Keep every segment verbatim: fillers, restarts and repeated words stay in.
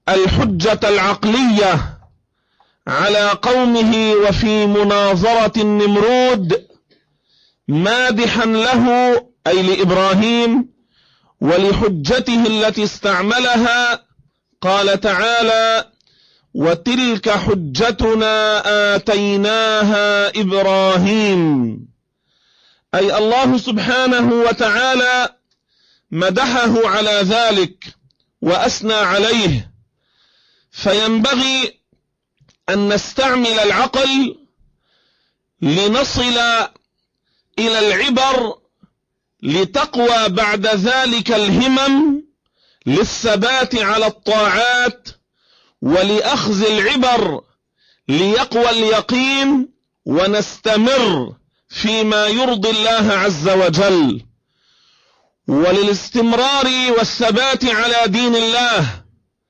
الحجة العقلية على قومه وفي مناظرة النمرود، مادحا له أي لإبراهيم ولحجته التي استعملها، قال تعالى: وتلك حجتنا آتيناها إبراهيم، أي الله سبحانه وتعالى مدحه على ذلك وأثنى عليه. فينبغي أن نستعمل العقل لنصل إلى العبر، لتقوى بعد ذلك الهمم للثبات على الطاعات، ولأخذ العبر ليقوى اليقين ونستمر فيما يرضي الله عز وجل، وللاستمرار والثبات على دين الله.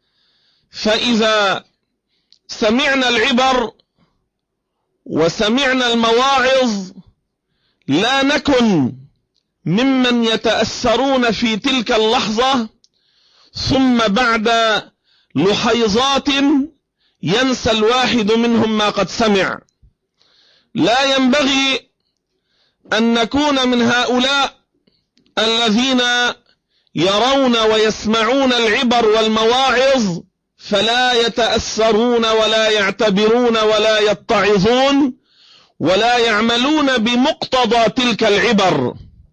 فإذا سمعنا العبر وسمعنا المواعظ لا نكن ممن يتأثرون في تلك اللحظة ثم بعد لحيظات ينسى الواحد منهم ما قد سمع. لا ينبغي أن نكون من هؤلاء الذين يرون ويسمعون العبر والمواعظ فلا يتأثرون ولا يعتبرون ولا يتعظون ولا يعملون بمقتضى تلك العبر.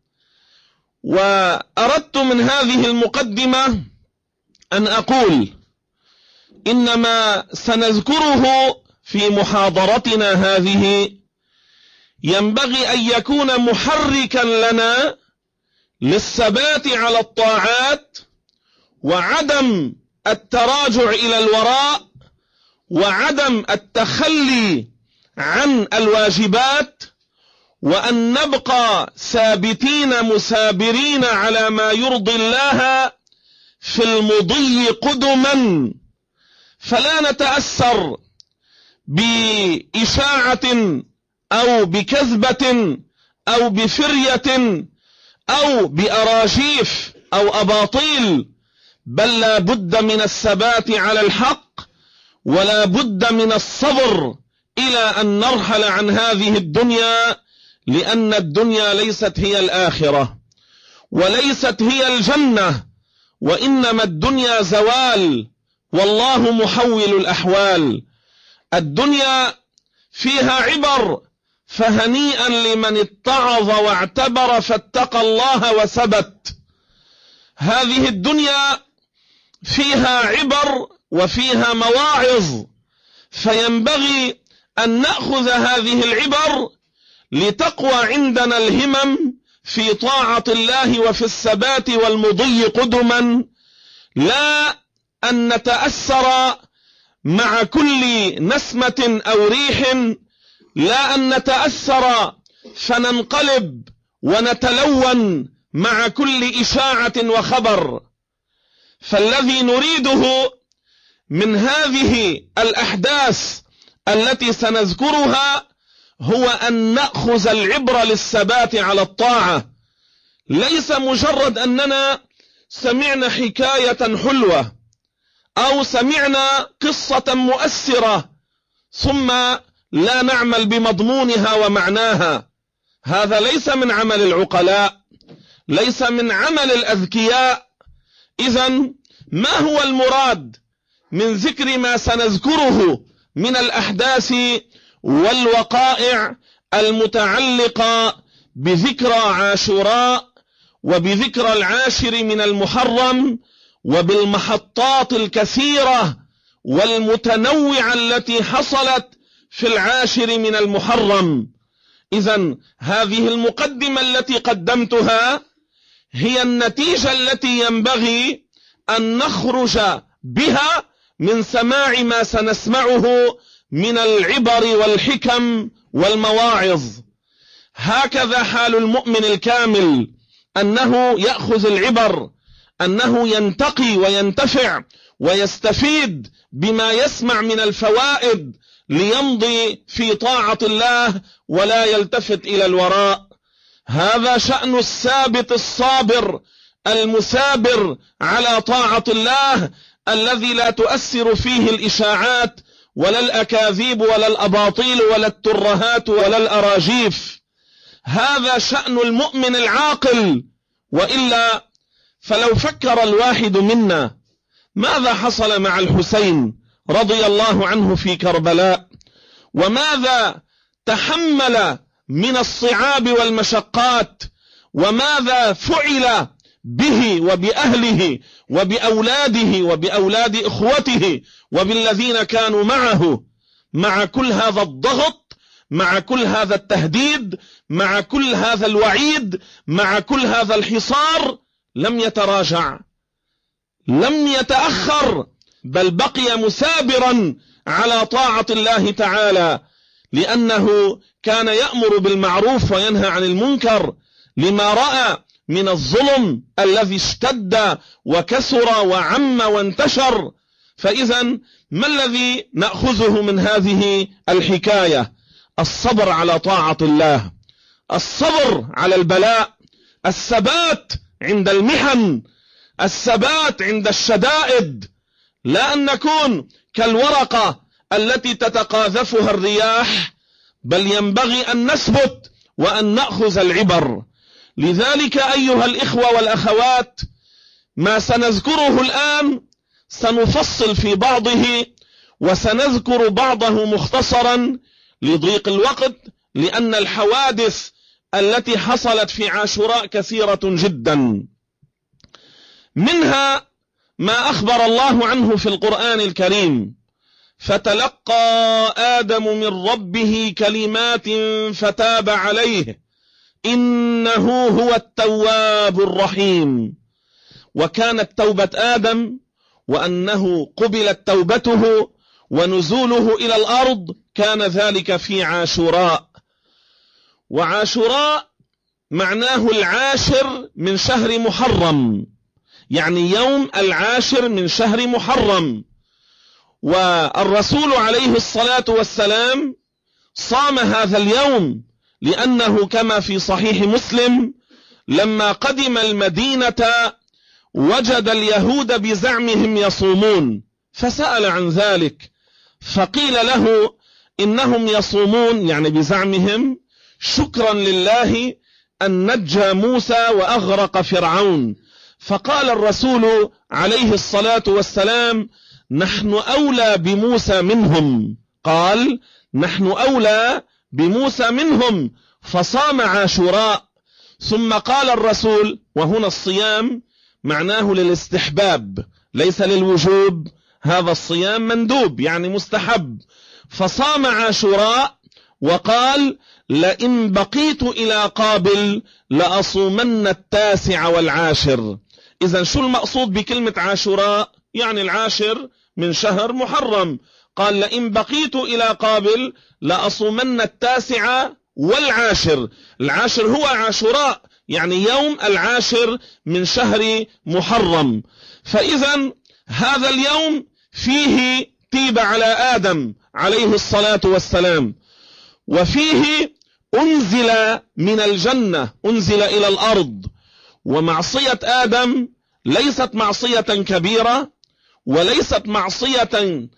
وأردت من هذه المقدمة أن أقول إنما سنذكره في محاضرتنا هذه ينبغي أن يكون محركا لنا للثبات على الطاعات، وعدم التراجع إلى الوراء، وعدم التخلي عن الواجبات، وأن نبقى ثابتين مثابرين على ما يرضي الله في المضي قدما، فلا نتأثر بإشاعة أو بكذبة أو بفرية أو بأراجيف أو أباطيل، بل لا بد من الثبات على الحق، ولا بد من الصبر إلى أن نرحل عن هذه الدنيا، لأن الدنيا ليست هي الآخرة وليست هي الجنة، وإنما الدنيا زوال والله محول الأحوال. الدنيا فيها عبر، فهنيئا لمن اتعظ واعتبر فاتقى الله وثبت. هذه الدنيا فيها عبر وفيها مواعظ، فينبغي أن نأخذ هذه العبر لتقوى عندنا الهمم في طاعة الله وفي الثبات والمضي قدما، لا أن نتأثر مع كل نسمة أو ريح، لا أن نتأثر فننقلب ونتلون مع كل إشاعة وخبر. فالذي نريده من هذه الأحداث التي سنذكرها هو أن نأخذ العبرة للثبات على الطاعة، ليس مجرد أننا سمعنا حكاية حلوة أو سمعنا قصة مؤثرة ثم لا نعمل بمضمونها ومعناها. هذا ليس من عمل العقلاء، ليس من عمل الأذكياء. إذن ما هو المراد من ذكر ما سنذكره من الأحداث والوقائع المتعلقة بذكرى عاشوراء وبذكرى العاشر من المحرم، وبالمحطات الكثيرة والمتنوعة التي حصلت في العاشر من المحرم؟ إذن هذه المقدمة التي قدمتها هي النتيجة التي ينبغي أن نخرج بها من سماع ما سنسمعه من العبر والحكم والمواعظ. هكذا حال المؤمن الكامل، أنه يأخذ العبر، أنه ينتقي وينتفع ويستفيد بما يسمع من الفوائد ليمضي في طاعة الله ولا يلتفت إلى الوراء. هذا شأن الثابت الصابر المثابر على طاعة الله، الذي لا تؤثر فيه الإشاعات ولا الأكاذيب ولا الأباطيل ولا الترهات ولا الأراجيف. هذا شأن المؤمن العاقل، وإلا فلو فكر الواحد منا ماذا حصل مع الحسين رضي الله عنه في كربلاء، وماذا تحمل من الصعاب والمشقات، وماذا فعل به وبأهله وبأولاده وبأولاد إخوته وبالذين كانوا معه، مع كل هذا الضغط، مع كل هذا التهديد، مع كل هذا الوعيد، مع كل هذا الحصار، لم يتراجع، لم يتأخر، بل بقي مثابرا على طاعة الله تعالى، لأنه كان يأمر بالمعروف وينهى عن المنكر لما رأى من الظلم الذي اشتد وكسر وعم وانتشر. فإذا ما الذي نأخذه من هذه الحكاية؟ الصبر على طاعة الله، الصبر على البلاء، الثبات عند المحن، الثبات عند الشدائد، لا أن نكون كالورقة التي تتقاذفها الرياح، بل ينبغي أن نثبت وأن نأخذ العبر. لذلك أيها الإخوة والأخوات، ما سنذكره الآن سنفصل في بعضه، وسنذكر بعضه مختصرا لضيق الوقت، لأن الحوادث التي حصلت في عاشوراء كثيرة جدا. منها ما أخبر الله عنه في القرآن الكريم: فتلقى آدم من ربه كلمات فتاب عليه إنه هو التواب الرحيم. وكانت توبة آدم وأنه قبلت توبته ونزوله إلى الأرض كان ذلك في عاشوراء. وعاشوراء معناه العاشر من شهر محرم، يعني يوم العاشر من شهر محرم. والرسول عليه الصلاة والسلام صام هذا اليوم، لأنه كما في صحيح مسلم لما قدم المدينة وجد اليهود بزعمهم يصومون، فسأل عن ذلك، فقيل له إنهم يصومون يعني بزعمهم شكرا لله أن نجى موسى وأغرق فرعون. فقال الرسول عليه الصلاة والسلام: نحن أولى بموسى منهم. قال: نحن أولى بموسى منهم، فصام عاشوراء. ثم قال الرسول، وهنا الصيام معناه للاستحباب ليس للوجوب، هذا الصيام مندوب يعني مستحب، فصام عاشوراء وقال: لئن بقيت إلى قابل لأصومن التاسع والعاشر. إذن شو المقصود بكلمة عاشوراء؟ يعني العاشر من شهر محرم. قال: لئن بقيت إلى قابل لأصومن التاسع والعاشر. العاشر هو عاشوراء، يعني يوم العاشر من شهر محرم. فإذا هذا اليوم فيه تيب على آدم عليه الصلاة والسلام، وفيه أنزل من الجنة، أنزل إلى الأرض. ومعصية آدم ليست معصية كبيرة، وليست معصية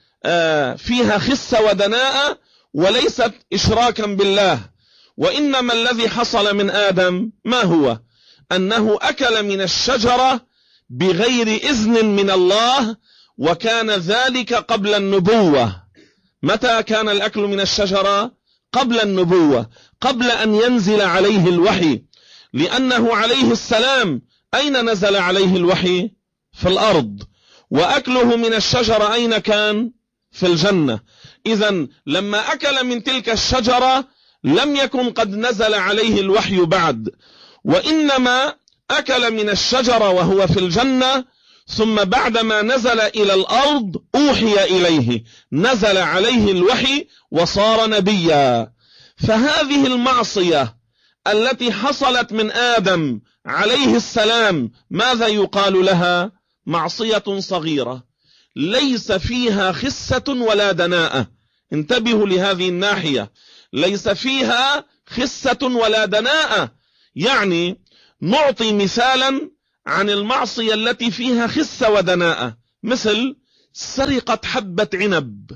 فيها خسة ودناءة، وليست إشراكا بالله، وإنما الذي حصل من آدم ما هو؟ أنه أكل من الشجرة بغير إذن من الله، وكان ذلك قبل النبوة. متى كان الأكل من الشجرة؟ قبل النبوة، قبل أن ينزل عليه الوحي، لأنه عليه السلام أين نزل عليه الوحي؟ في الأرض. وأكله من الشجرة أين كان؟ في الجنة. إذن لما أكل من تلك الشجرة لم يكن قد نزل عليه الوحي بعد، وإنما أكل من الشجرة وهو في الجنة، ثم بعدما نزل إلى الأرض أوحي إليه، نزل عليه الوحي وصار نبيا. فهذه المعصية التي حصلت من آدم عليه السلام ماذا يقال لها؟ معصية صغيرة ليس فيها خسة ولا دناءة. انتبهوا لهذه الناحية، ليس فيها خسة ولا دناءة. يعني نعطي مثالا عن المعصية التي فيها خسة ودناءة. مثل سرقة حبة عنب.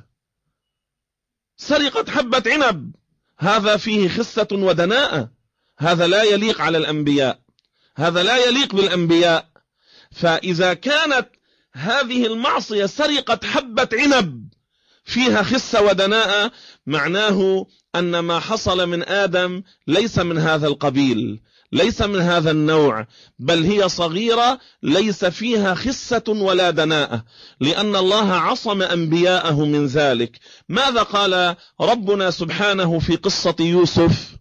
سرقة حبة عنب هذا فيه خسة ودناءة، هذا لا يليق على الأنبياء، هذا لا يليق بالأنبياء. فإذا كانت هذه المعصية سرقة حبة عنب فيها خسة ودناءة، معناه أن ما حصل من آدم ليس من هذا القبيل، ليس من هذا النوع، بل هي صغيرة ليس فيها خسة ولا دناءة، لأن الله عصم أنبياءه من ذلك. ماذا قال ربنا سبحانه في قصة يوسف؟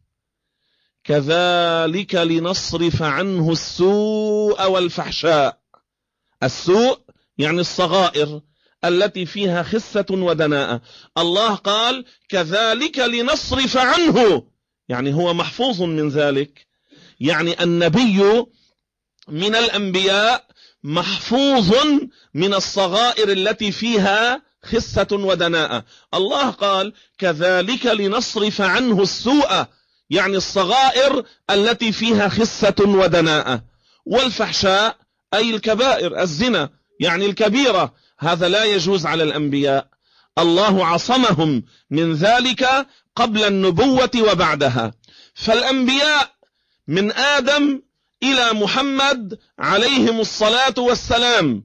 كذلك لنصرف عنه السوء والفحشاء. السوء يعني الصغائر التي فيها خسة ودناءة. الله قال كذلك لنصرف عنه، يعني هو محفوظ من ذلك، يعني النبي من الأنبياء محفوظ من الصغائر التي فيها خسة ودناءة. الله قال كذلك لنصرف عنه السوء، يعني الصغائر التي فيها خسة ودناءة، والفحشاء أي الكبائر، الزنا يعني الكبيرة، هذا لا يجوز على الأنبياء. الله عصمهم من ذلك قبل النبوة وبعدها. فالأنبياء من آدم إلى محمد عليهم الصلاة والسلام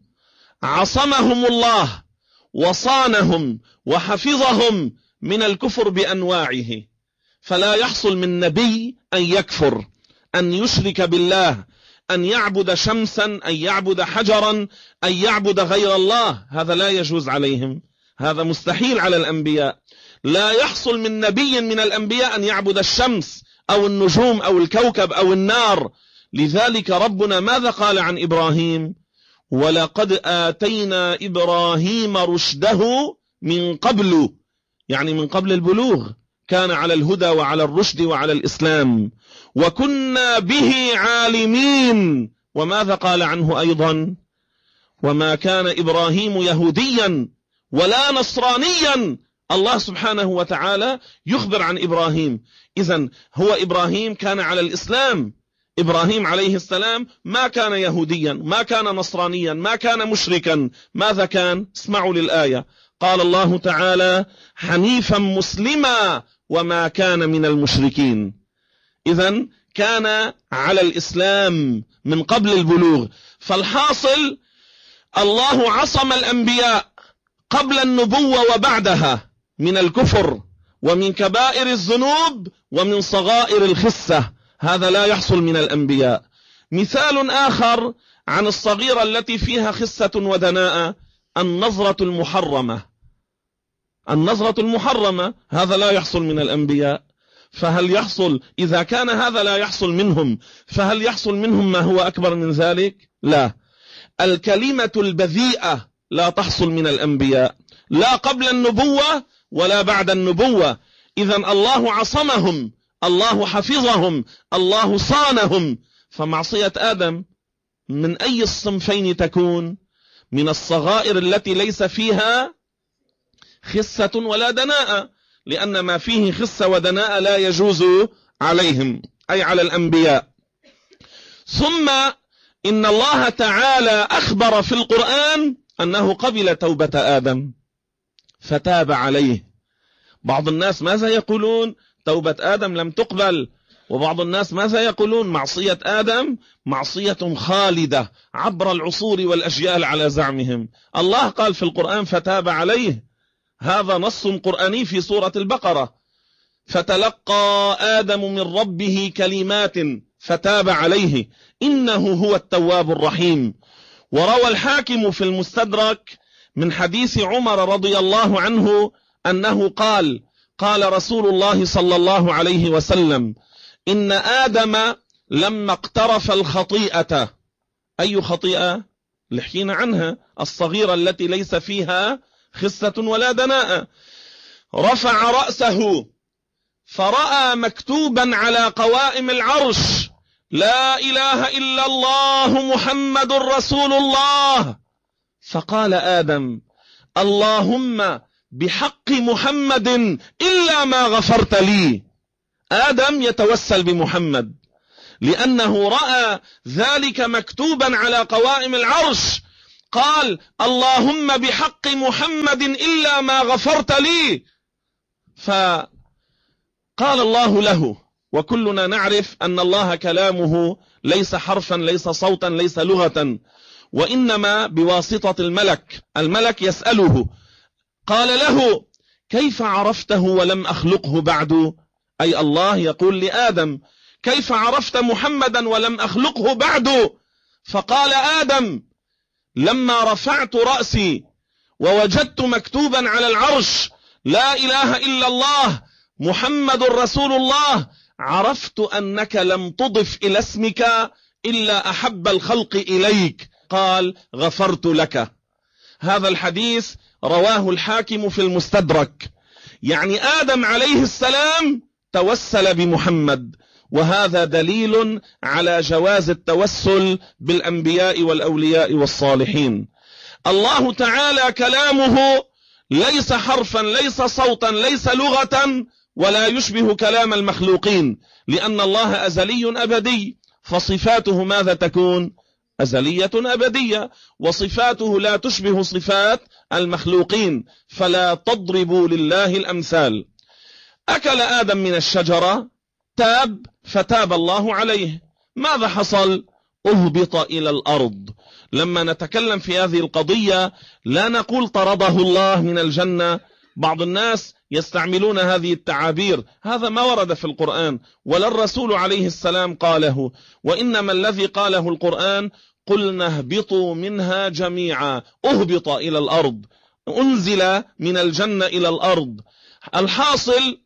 عصمهم الله وصانهم وحفظهم من الكفر بأنواعه، فلا يحصل من نبي أن يكفر، أن يشرك بالله، أن يعبد شمسا، أن يعبد حجرا، أن يعبد غير الله، هذا لا يجوز عليهم، هذا مستحيل على الأنبياء. لا يحصل من نبي من الأنبياء أن يعبد الشمس أو النجوم أو الكوكب أو النار. لذلك ربنا ماذا قال عن إبراهيم؟ ولقد آتينا إبراهيم رشده من قبل، يعني من قبل البلوغ كان على الهدى وعلى الرشد وعلى الإسلام، وكنا به عالمين. وماذا قال عنه أيضا؟ وما كان إبراهيم يهوديا ولا نصرانيا. الله سبحانه وتعالى يخبر عن إبراهيم، إذن هو إبراهيم كان على الإسلام. إبراهيم عليه السلام ما كان يهوديا، ما كان نصرانيا، ما كان مشركا. ماذا كان؟ اسمعوا للآية. قال الله تعالى حنيفا مسلما وما كان من المشركين. إذن كان على الإسلام من قبل البلوغ. فالحاصل الله عصم الأنبياء قبل النبوة وبعدها من الكفر ومن كبائر الذنوب ومن صغائر الخسة، هذا لا يحصل من الأنبياء. مثال آخر عن الصغيرة التي فيها خسة ودناءة، النظرة المحرمة. النظرة المحرمة هذا لا يحصل من الأنبياء، فهل يحصل؟ إذا كان هذا لا يحصل منهم، فهل يحصل منهم ما هو أكبر من ذلك؟ لا. الكلمة البذيئة لا تحصل من الأنبياء، لا قبل النبوة ولا بعد النبوة. إذن الله عصمهم، الله حفظهم، الله صانهم. فمعصية آدم من أي الصنفين تكون؟ من الصغائر التي ليس فيها خسة ولا دناءة، لأن ما فيه خسة ودناءة لا يجوز عليهم، أي على الأنبياء. ثم إن الله تعالى أخبر في القرآن أنه قبل توبة آدم فتاب عليه. بعض الناس ماذا يقولون؟ توبة آدم لم تقبل. وبعض الناس ماذا يقولون؟ معصية آدم معصية خالدة عبر العصور والأجيال على زعمهم. الله قال في القرآن فتاب عليه، هذا نص قرآني في سورة البقرة. فتلقى آدم من ربه كلمات فتاب عليه إنه هو التواب الرحيم. وروى الحاكم في المستدرك من حديث عمر رضي الله عنه أنه قال قال رسول الله صلى الله عليه وسلم إن آدم لما اقترف الخطيئة. أي خطيئة؟ لحكينا عنها، الصغيرة التي ليس فيها خسة ولا دناءة. رفع رأسه فرأى مكتوبا على قوائم العرش لا إله إلا الله محمد رسول الله. فقال آدم اللهم بحق محمد إلا ما غفرت لي. آدم يتوسل بمحمد لأنه رأى ذلك مكتوبا على قوائم العرش، قال اللهم بحق محمد إلا ما غفرت لي. فقال الله له، وكلنا نعرف أن الله كلامه ليس حرفا، ليس صوتا، ليس لغة، وإنما بواسطة الملك. الملك يسأله، قال له كيف عرفته ولم أخلقه بعد؟ أي الله يقول لآدم كيف عرفت محمدا ولم أخلقه بعد؟ فقال آدم لما رفعت رأسي ووجدت مكتوبا على العرش لا إله إلا الله محمد رسول الله، عرفت أنك لم تضف إلى اسمك إلا أحب الخلق إليك. قال غفرت لك. هذا الحديث رواه الحاكم في المستدرك. يعني آدم عليه السلام توسل بمحمد، وهذا دليل على جواز التوسل بالأنبياء والأولياء والصالحين. الله تعالى كلامه ليس حرفا، ليس صوتا، ليس لغة، ولا يشبه كلام المخلوقين، لأن الله أزلي أبدي، فصفاته ماذا تكون؟ أزلية أبدية، وصفاته لا تشبه صفات المخلوقين، فلا تضربوا لله الأمثال. أكل آدم من الشجرة، تاب، فتاب الله عليه. ماذا حصل؟ أهبط إلى الأرض. لما نتكلم في هذه القضية لا نقول طرده الله من الجنة. بعض الناس يستعملون هذه التعابير، هذا ما ورد في القرآن ولا الرسول عليه السلام قاله، وإنما الذي قاله القرآن قلنا اهبطوا منها جميعا. أهبط إلى الأرض، أنزل من الجنة إلى الأرض. الحاصل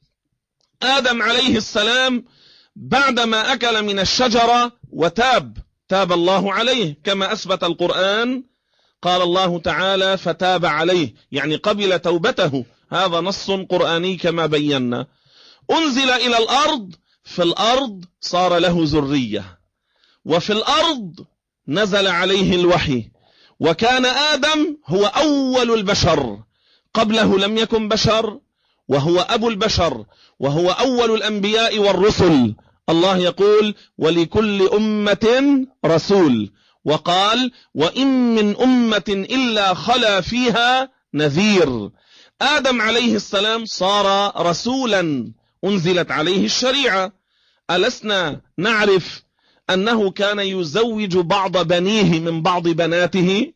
آدم عليه السلام بعدما أكل من الشجرة وتاب، تاب الله عليه كما أثبت القرآن. قال الله تعالى فتاب عليه، يعني قبل توبته، هذا نص قرآني كما بينا. أنزل إلى الأرض، في الأرض صار له ذرية، وفي الأرض نزل عليه الوحي، وكان آدم هو أول البشر، قبله لم يكن بشر، وهو أبو البشر، وهو أول الأنبياء والرسل. الله يقول ولكل أمة رسول، وقال وإن من أمة إلا خلا فيها نذير. آدم عليه السلام صار رسولا، أنزلت عليه الشريعة. ألسنا نعرف أنه كان يزوج بعض بنيه من بعض بناته؟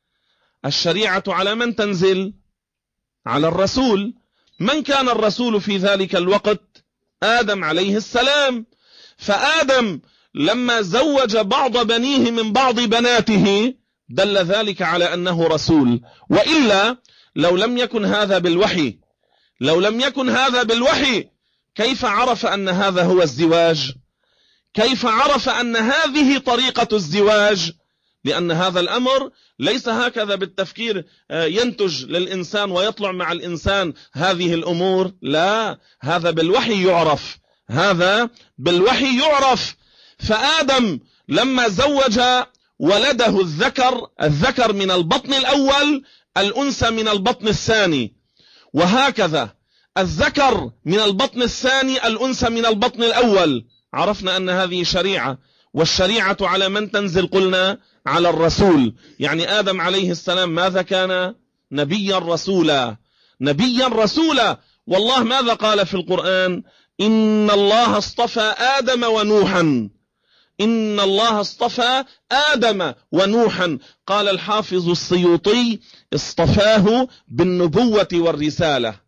الشريعة على من تنزل؟ على الرسول. من كان الرسول في ذلك الوقت؟ آدم عليه السلام. فآدم لما زوج بعض بنيه من بعض بناته دل ذلك على أنه رسول. وإلا لو لم يكن هذا بالوحي، لو لم يكن هذا بالوحي كيف عرف أن هذا هو الزواج؟ كيف عرف أن هذه طريقة الزواج؟ لأن هذا الأمر ليس هكذا بالتفكير ينتج للإنسان ويطلع مع الإنسان هذه الأمور، لا، هذا بالوحي يعرف، هذا بالوحي يعرف. فآدم لما زوج ولده الذكر، الذكر من البطن الأول، الأنثى من البطن الثاني، وهكذا الذكر من البطن الثاني، الأنثى من البطن الأول. عرفنا أن هذه شريعة، والشريعة على من تنزل؟ قلنا على الرسول. يعني آدم عليه السلام ماذا كان؟ نبيا رسولا، نبيا رسولا. والله ماذا قال في القرآن؟ إن الله اصطفى آدم ونوحا، إن الله اصطفى آدم ونوحا. قال الحافظ السيوطي اصطفاه بالنبوة والرسالة،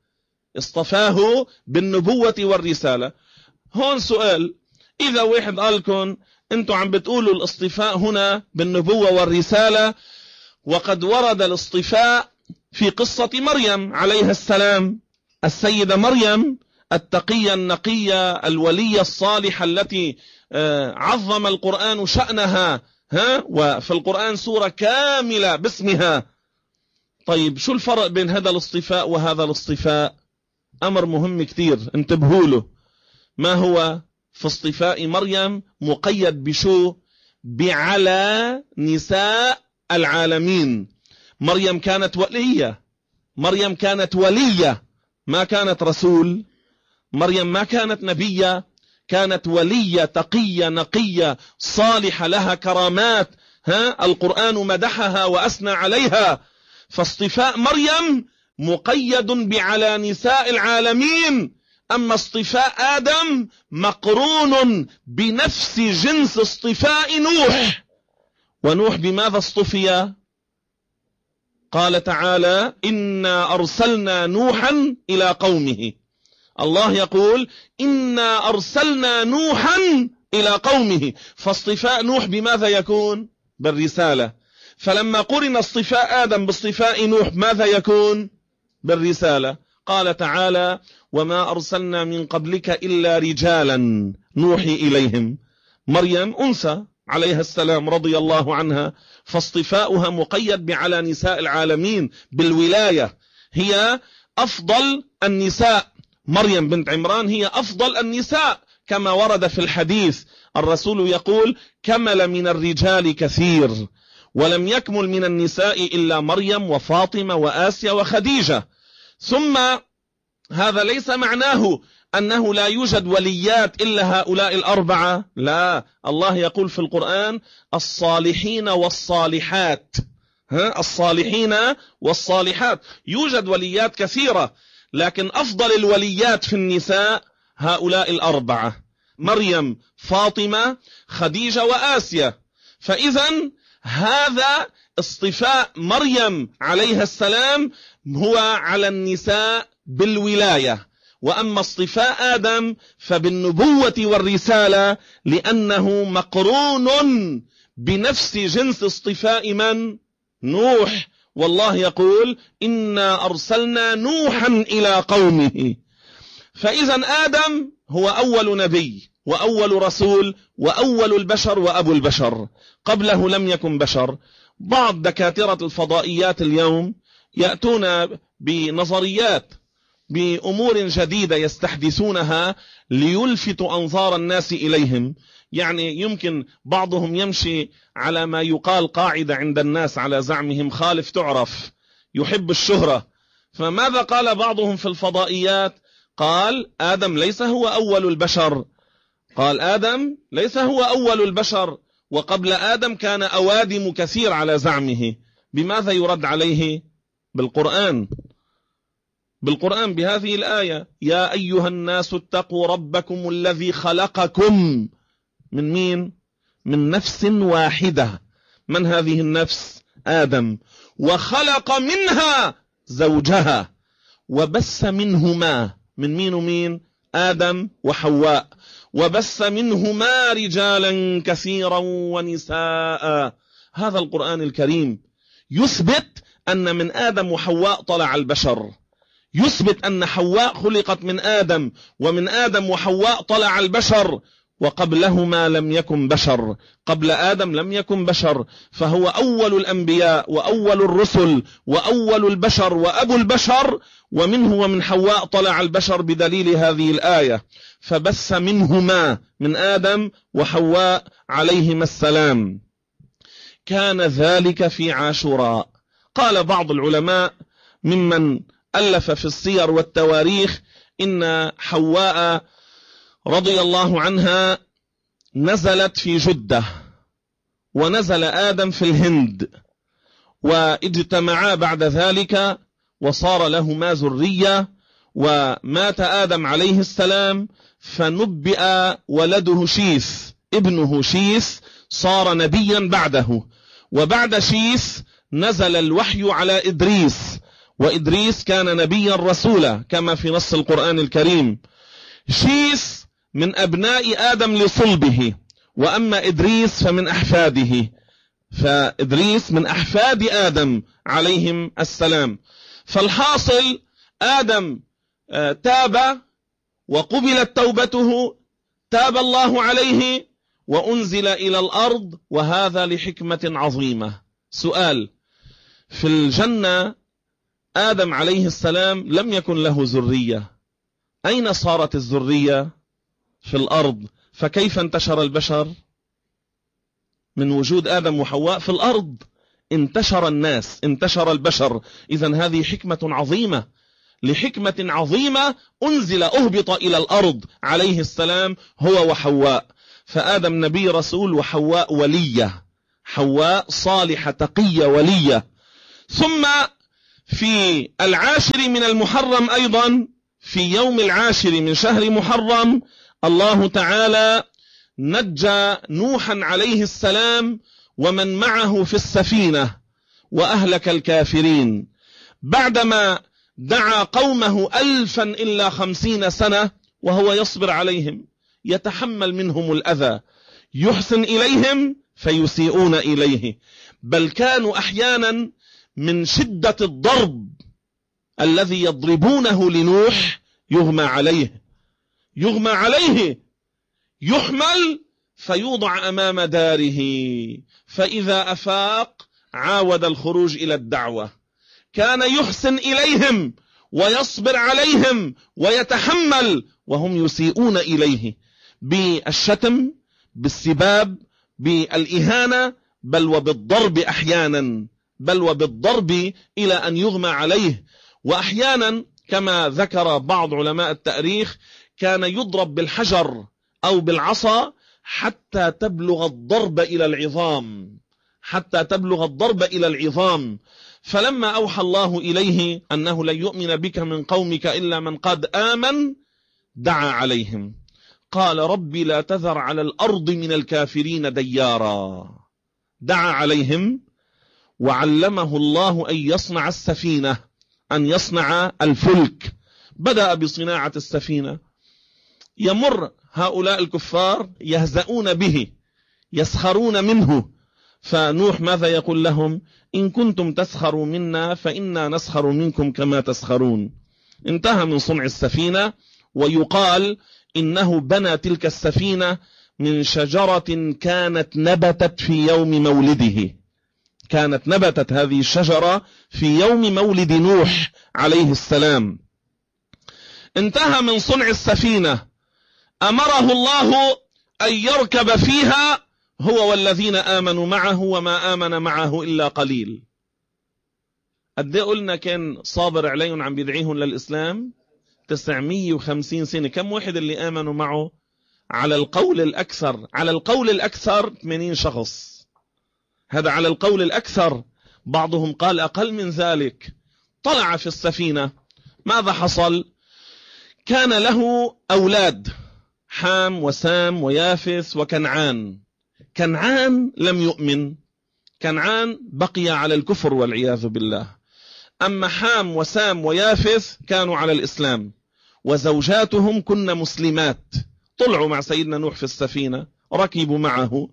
اصطفاه بالنبوة والرسالة. هون سؤال، إذا واحد قالكم أنتوا عم بتقولوا الاصطفاء هنا بالنبوة والرسالة، وقد ورد الاصطفاء في قصة مريم عليها السلام، السيدة مريم التقية النقية الولية الصالحة التي عظم القرآن شأنها، ها، وفي القرآن سورة كاملة باسمها. طيب شو الفرق بين هذا الاصطفاء وهذا الاصطفاء؟ أمر مهم كتير انتبهوا له. ما هو؟ في اصطفاء مريم مقيد بشو؟ بعلى نساء العالمين. مريم كانت ولية، مريم كانت ولية، ما كانت رسول. مريم ما كانت نبية، كانت ولية تقية نقية صالحة لها كرامات ها القرآن مدحها وأثنى عليها، فاصطفاء مريم مقيد بعلى نساء العالمين، أما اصطفاء آدم مقرون بنفس جنس اصطفاء نوح. ونوح بماذا اصطفي؟ قال تعالى: إنا أرسلنا نوحا إلى قومه. الله يقول: إنا أرسلنا نوحا إلى قومه، فاصطفاء نوح بماذا يكون؟ بالرسالة. فلما قرن اصطفاء آدم باصطفاء نوح ماذا يكون؟ بالرسالة. قال تعالى: وما أرسلنا من قبلك إلا رجالا نوحي إليهم. مريم أنثى عليها السلام رضي الله عنها، فاصطفاؤها مقيد بعلى نساء العالمين بالولاية، هي أفضل النساء. مريم بنت عمران هي أفضل النساء كما ورد في الحديث، الرسول يقول: كمل من الرجال كثير ولم يكمل من النساء إلا مريم وفاطمة وآسيا وخديجة. ثم هذا ليس معناه أنه لا يوجد وليات إلا هؤلاء الأربعة، لا، الله يقول في القرآن: الصالحين والصالحات. ها الصالحين والصالحات، يوجد وليات كثيرة، لكن أفضل الوليات في النساء هؤلاء الأربعة: مريم، فاطمة، خديجة وآسيا. فإذا هذا اصطفاء مريم عليها السلام هو على النساء بالولاية، وأما اصطفاء آدم فبالنبوة والرسالة، لأنه مقرون بنفس جنس اصطفاء من؟ نوح. والله يقول: إنا أرسلنا نوحا إلى قومه. فإذا آدم هو أول نبي وأول رسول وأول البشر وأبو البشر، قبله لم يكن بشر. بعض دكاترة الفضائيات اليوم يأتون بنظريات بأمور جديدة يستحدثونها ليلفتوا أنظار الناس إليهم. يعني يمكن بعضهم يمشي على ما يقال قاعدة عند الناس على زعمهم: خالف تعرف، يحب الشهرة. فماذا قال بعضهم في الفضائيات؟ قال: آدم ليس هو أول البشر، قال آدم ليس هو أول البشر، وقبل آدم كان أوادم كثير على زعمه. بماذا يرد عليه؟ بالقرآن، بالقرآن بهذه الآية: يا أيها الناس اتقوا ربكم الذي خلقكم من مين؟ من نفس واحدة. من هذه النفس؟ آدم. وخلق منها زوجها وبث منهما، من مين ومين؟ آدم وحواء. وبث منهما رجالا كثيرا ونساء. هذا القرآن الكريم يثبت أن من آدم وحواء طلع البشر، يثبت أن حواء خلقت من آدم، ومن آدم وحواء طلع البشر، وقبلهما لم يكن بشر، قبل آدم لم يكن بشر. فهو أول الأنبياء وأول الرسل وأول البشر وأبو البشر، ومنه ومن حواء طلع البشر بدليل هذه الآية. فبث منهما، من آدم وحواء عليهما السلام. كان ذلك في عاشوراء. قال بعض العلماء ممن ألف في السير والتواريخ إن حواء رضي الله عنها نزلت في جدة، ونزل آدم في الهند، واجتمعا بعد ذلك وصار لهما ذرية، ومات آدم عليه السلام فنبئ ولده شيث، ابنه شيث صار نبيا بعده. وبعد شيث نزل الوحي على إدريس، وإدريس كان نبيا رسولا كما في نص القرآن الكريم. شيث من أبناء آدم لصلبه، وأما إدريس فمن أحفاده، فإدريس من أحفاد آدم عليهم السلام. فالحاصل آدم تاب وقبلت توبته، تاب الله عليه وأنزل إلى الأرض، وهذا لحكمة عظيمة. سؤال: في الجنة آدم عليه السلام لم يكن له ذرية، أين صارت الذرية؟ في الأرض. فكيف انتشر البشر؟ من وجود آدم وحواء في الأرض انتشر الناس، انتشر البشر. إذن هذه حكمة عظيمة، لحكمة عظيمة أنزل أهبط إلى الأرض عليه السلام هو وحواء. فآدم نبي رسول وحواء ولية، حواء صالحة تقية ولية. ثم في العاشر من المحرم أيضا، في يوم العاشر من شهر محرم، الله تعالى نجى نوحا عليه السلام ومن معه في السفينة وأهلك الكافرين، بعدما دعا قومه ألفا إلا خمسين سنة وهو يصبر عليهم، يتحمل منهم الأذى، يحسن إليهم فيسيئون إليه، بل كانوا أحيانا من شدة الضرب الذي يضربونه لنوح يغمى عليه يغمى عليه يحمل فيوضع أمام داره، فإذا أفاق عاود الخروج إلى الدعوة. كان يحسن إليهم ويصبر عليهم ويتحمل وهم يسيئون إليه بالشتم، بالسباب، بالإهانة، بل وبالضرب أحيانا، بل وبالضرب إلى أن يغمى عليه. وأحيانا كما ذكر بعض علماء التاريخ كان يضرب بالحجر أو بالعصا حتى تبلغ الضرب إلى العظام حتى تبلغ الضرب إلى العظام. فلما أوحى الله إليه أنه لن يؤمن بك من قومك إلا من قد آمن دعا عليهم، قال ربي لا تذر على الأرض من الكافرين ديارا. دعا عليهم وعلمه الله أن يصنع السفينة، أن يصنع الفلك. بدأ بصناعة السفينة، يمر هؤلاء الكفار يهزؤون به، يسخرون منه، فنوح ماذا يقول لهم؟ إن كنتم تسخروا منا فإنا نسخر منكم كما تسخرون. انتهى من صنع السفينة، ويقال إنه بنى تلك السفينة من شجرة كانت نبتت في يوم مولده كانت نبتت هذه الشجرة في يوم مولد نوح عليه السلام. انتهى من صنع السفينة، أمره الله أن يركب فيها هو والذين آمنوا معه، وما آمن معه إلا قليل. قد ايه قلنا كان صابر عليهم عم بيدعيهم للإسلام؟ تسعمية وخمسين سنة. كم واحد اللي آمنوا معه؟ على القول الأكثر على القول الأكثر ثمانين شخص، هذا على القول الأكثر، بعضهم قال أقل من ذلك. طلع في السفينة، ماذا حصل؟ كان له أولاد، حام وسام ويافث وكنعان. كنعان لم يؤمن، كنعان بقي على الكفر والعياذ بالله. أما حام وسام ويافث كانوا على الإسلام، وزوجاتهم كن مسلمات. طلعوا مع سيدنا نوح في السفينة، ركبوا معه.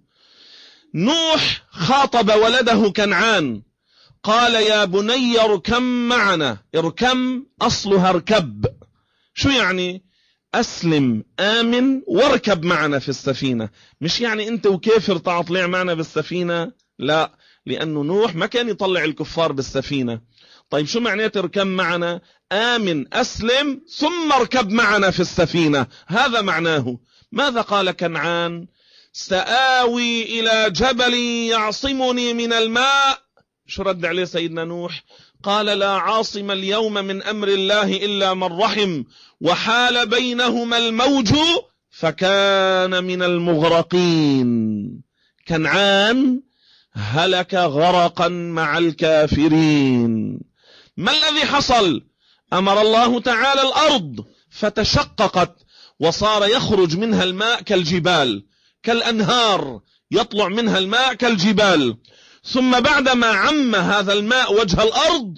نوح خاطب ولده كنعان، قال يا بني اركم معنا. اركم أصلها اركب، شو يعني؟ أسلم، آمن، واركب معنا في السفينة. مش يعني أنت وكافر تعطلع معنا بالسفينة، لا، لأنه نوح ما كان يطلع الكفار بالسفينة. طيب شو معناته اركب معنا؟ آمن، أسلم، ثم اركب معنا في السفينة، هذا معناه. ماذا قال كنعان؟ سآوي إلى جبل يعصمني من الماء. شو رد عليه سيدنا نوح؟ قال لا عاصم اليوم من أمر الله إلا من رحم، وحال بينهما الموج فكان من المغرقين. كنعان هلك غرقا مع الكافرين. ما الذي حصل؟ أمر الله تعالى الأرض فتشققت، وصار يخرج منها الماء كالجبال، كالأنهار، يطلع منها الماء كالجبال. ثم بعدما عم هذا الماء وجه الأرض،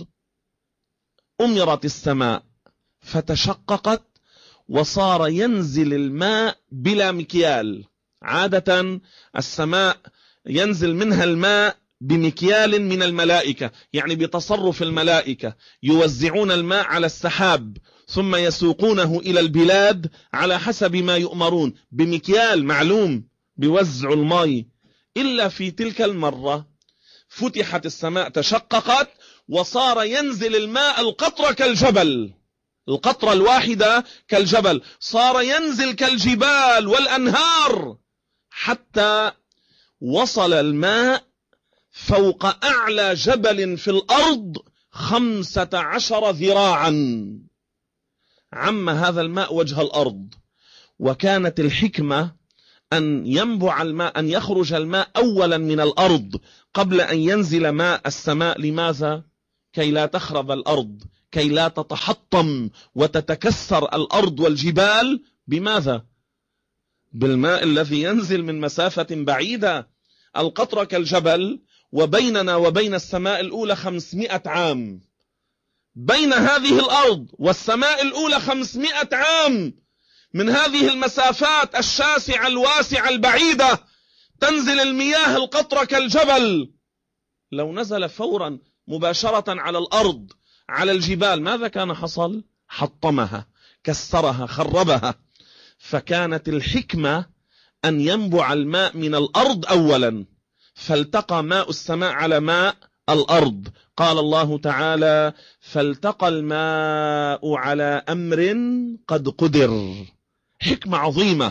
أمرت السماء فتشققت، وصار ينزل الماء بلا مكيال. عادة السماء ينزل منها الماء بمكيال من الملائكة، يعني بتصرف الملائكة، يوزعون الماء على السحاب ثم يسوقونه إلى البلاد على حسب ما يؤمرون، بمكيال معلوم بيوزعوا الماء. إلا في تلك المرة فتحت السماء، تشققت، وصار ينزل الماء القطرة كالجبل، القطرة الواحدة كالجبل، صار ينزل كالجبال والأنهار، حتى وصل الماء فوق أعلى جبل في الأرض خمسة عشر ذراعا. عم هذا الماء وجه الأرض. وكانت الحكمة أن ينبع الماء، أن يخرج الماء أولا من الأرض قبل أن ينزل ماء السماء. لماذا؟ كي لا تخرب الأرض، كي لا تتحطم وتتكسر الأرض والجبال. بماذا؟ بالماء الذي ينزل من مسافة بعيدة. القطرة كالجبل، وبيننا وبين السماء الأولى خمسمائة عام. بين هذه الأرض والسماء الأولى خمسمائة عام. من هذه المسافات الشاسعة الواسعة البعيدة تنزل المياه القطرة كالجبل. لو نزل فورا مباشرة على الأرض على الجبال ماذا كان حصل؟ حطمها، كسرها، خربها. فكانت الحكمة أن ينبع الماء من الأرض أولا، فالتقى ماء السماء على ماء الأرض. قال الله تعالى: فالتقى الماء على أمر قد قدر. حكمة عظيمة.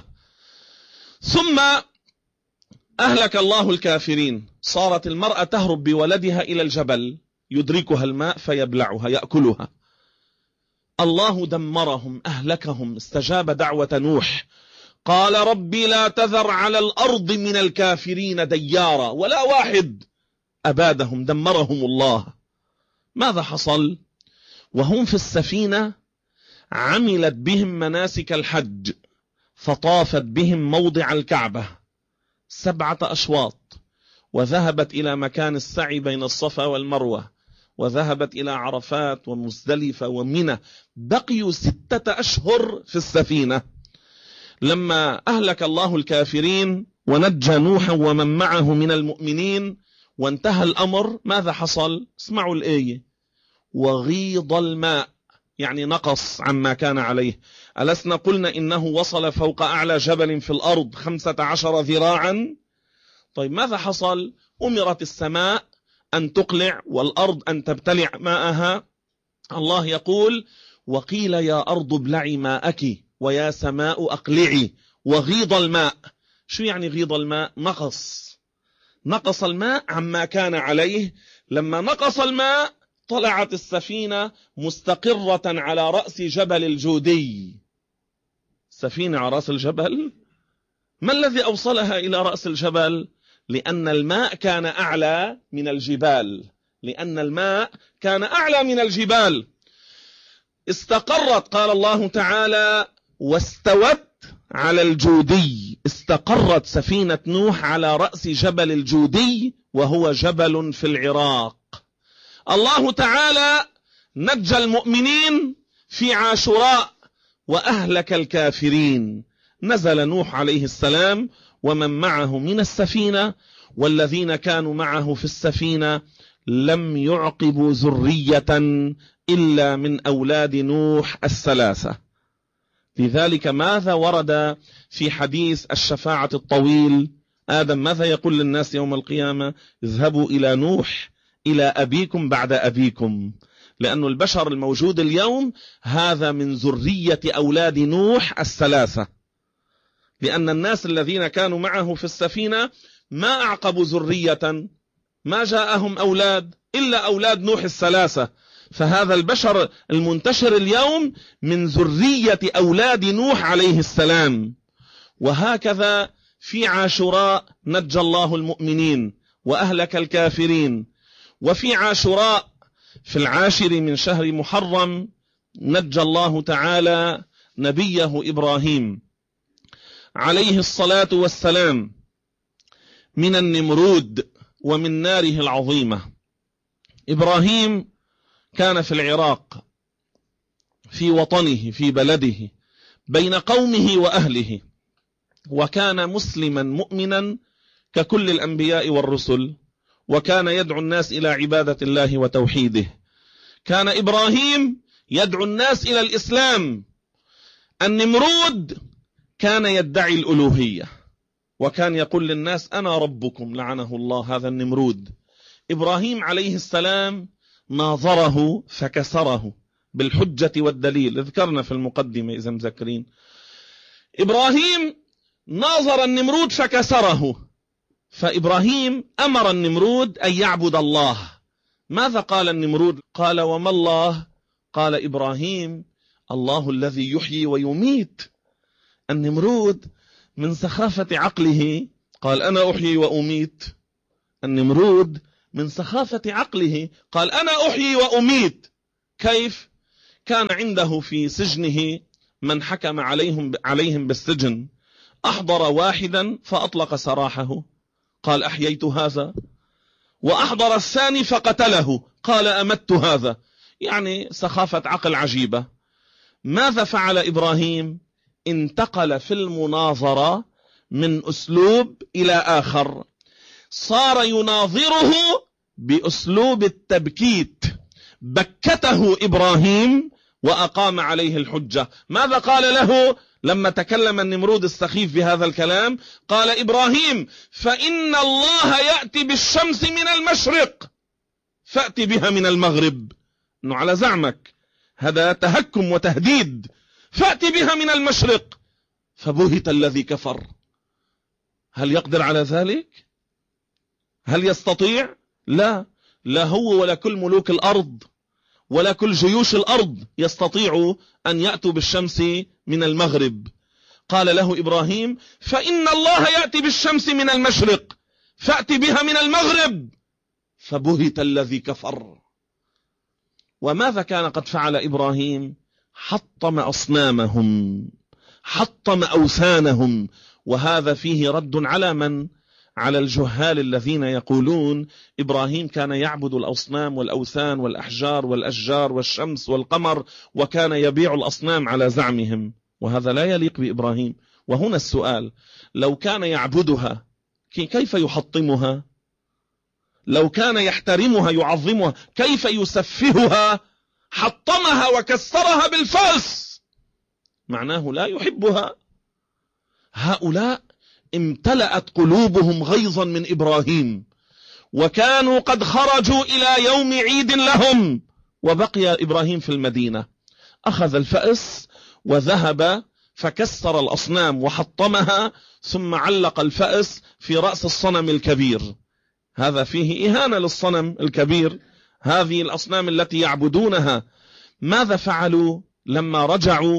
ثم أهلك الله الكافرين. صارت المرأة تهرب بولدها إلى الجبل، يدركها الماء فيبلعها يأكلها. الله دمرهم، أهلكهم. استجاب دعوة نوح، قال: ربي لا تذر على الأرض من الكافرين ديارا، ولا واحد. أبادهم، دمرهم الله. ماذا حصل؟ وهم في السفينة عملت بهم مناسك الحج، فطافت بهم موضع الكعبة سبعة أشواط، وذهبت إلى مكان السعي بين الصفا والمروة، وذهبت إلى عرفات ومزدلفة ومنى. بقيوا ستة أشهر في السفينة. لما أهلك الله الكافرين ونجى نوحا ومن معه من المؤمنين وانتهى الأمر، ماذا حصل؟ اسمعوا الآية: وغيض الماء، يعني نقص عما كان عليه. ألسنا قلنا إنه وصل فوق أعلى جبل في الأرض خمسة عشر ذراعا؟ طيب ماذا حصل؟ أمرت السماء أن تقلع والأرض أن تبتلع ماءها. الله يقول: وقيل يا أرض ابلعي ماءك ويا سماء أقلعي. وغيض الماء. شو يعني غيض الماء؟ نقص نقص الماء عما كان عليه. لما نقص الماء طلعت السفينة مستقرة على رأس جبل الجودي. سفينة على رأس الجبل. ما الذي أوصلها إلى رأس الجبل؟ لأن الماء كان أعلى من الجبال. لأن الماء كان أعلى من الجبال. استقرت، قال الله تعالى: واستوت على الجودي. استقرت سفينة نوح على رأس جبل الجودي، وهو جبل في العراق. الله تعالى نجى المؤمنين في عاشوراء وأهلك الكافرين. نزل نوح عليه السلام ومن معه من السفينة، والذين كانوا معه في السفينة لم يعقبوا ذرية إلا من أولاد نوح الثلاثة. لذلك ماذا ورد في حديث الشفاعة الطويل؟ آدم ماذا يقول للناس يوم القيامة؟ اذهبوا إلى نوح، إلى أبيكم بعد أبيكم. لأن البشر الموجود اليوم هذا من ذرية أولاد نوح الثلاثة. لأن الناس الذين كانوا معه في السفينة ما أعقبوا ذرية، ما جاءهم أولاد إلا أولاد نوح الثلاثة. فهذا البشر المنتشر اليوم من ذرية أولاد نوح عليه السلام. وهكذا في عاشوراء نجى الله المؤمنين وأهلك الكافرين. وفي عاشوراء في العاشر من شهر محرم نجى الله تعالى نبيه إبراهيم عليه الصلاة والسلام من النمرود ومن ناره العظيمة. إبراهيم كان في العراق، في وطنه، في بلده، بين قومه وأهله، وكان مسلما مؤمنا ككل الأنبياء والرسل، وكان يدعو الناس إلى عبادة الله وتوحيده. كان إبراهيم يدعو الناس إلى الإسلام. النمرود كان يدعي الألوهية، وكان يقول للناس أنا ربكم، لعنه الله هذا النمرود. إبراهيم عليه السلام ناظره فكسره بالحجة والدليل. ذكرنا في المقدمة إذا مذكرين. إبراهيم ناظر النمرود فكسره، فإبراهيم أمر النمرود أن يعبد الله. ماذا قال النمرود؟ قال: وما الله؟ قال إبراهيم: الله الذي يحيي ويميت. النمرود من سخافة عقله قال أنا أحيي وأميت. النمرود من سخافة عقله قال أنا أحيي وأميت. كيف؟ كان عنده في سجنه من حكم عليهم عليهم بالسجن، أحضر واحدا فأطلق سراحه قال أحييت هذا، وأحضر الثاني فقتله قال أمت هذا. يعني سخافة عقل عجيبة. ماذا فعل إبراهيم؟ انتقل في المناظرة من أسلوب إلى آخر، صار يناظره بأسلوب التبكيت. بكته إبراهيم وأقام عليه الحجة. ماذا قال له لما تكلم النمرود السخيف بهذا الكلام؟ قال إبراهيم فإن الله يأتي بالشمس من المشرق فأتي بها من المغرب. إنه على زعمك هذا تهكم وتهديد. فأتي بها من المشرق. فبهت الذي كفر. هل يقدر على ذلك؟ هل يستطيع؟ لا، لا هو ولا كل ملوك الأرض ولا كل جيوش الأرض يستطيعوا أن يأتوا بالشمس من المغرب. قال له إبراهيم فإن الله يأتي بالشمس من المشرق فأتي بها من المغرب. فبهت الذي كفر. وماذا كان قد فعل إبراهيم؟ حطم أصنامهم، حطم أوثانهم. وهذا فيه رد على من؟ على الجهال الذين يقولون إبراهيم كان يعبد الأصنام والأوثان والأحجار والأشجار والشمس والقمر، وكان يبيع الأصنام على زعمهم، وهذا لا يليق بإبراهيم. وهنا السؤال، لو كان يعبدها كيف يحطمها؟ لو كان يحترمها يعظمها كيف يسفهها؟ حطمها وكسرها بالفأس، معناه لا يحبها. هؤلاء امتلأت قلوبهم غيظا من إبراهيم، وكانوا قد خرجوا إلى يوم عيد لهم، وبقي إبراهيم في المدينة. أخذ الفأس وذهب فكسر الأصنام وحطمها، ثم علق الفأس في رأس الصنم الكبير. هذا فيه إهانة للصنم الكبير، هذه الأصنام التي يعبدونها. ماذا فعلوا لما رجعوا